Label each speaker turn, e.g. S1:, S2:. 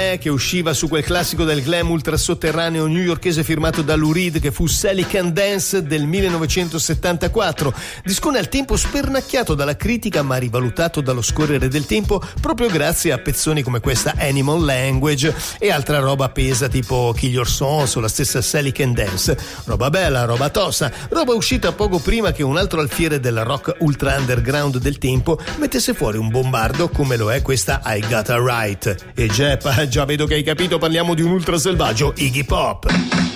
S1: Me, che usciva su quel classico del glam ultrasotterraneo newyorkese firmato da Lou Reed, che fu Sally Can Dance del 1974, discone al tempo spernacchiato dalla critica ma rivalutato dallo scorrere del tempo proprio grazie a pezzoni come questa Animal Language e altra roba pesa tipo Kill Your Sons o la stessa Sally Can Dance. Roba bella, roba tosta, roba uscita poco prima che un altro alfiere del rock ultra underground del tempo mettesse fuori un bombardo come lo è questa I Got a Right. E Jeff, già vedo che hai capito, parliamo di un ultra selvaggio, Iggy Pop.